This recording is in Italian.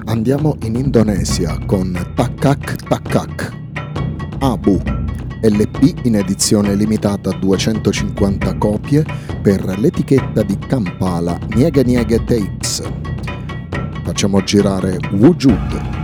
Andiamo in Indonesia con Takak Takak, Abu, LP in edizione limitata a 250 copie per l'etichetta di Kampala Niege Niege Tapes. Facciamo girare Wujud.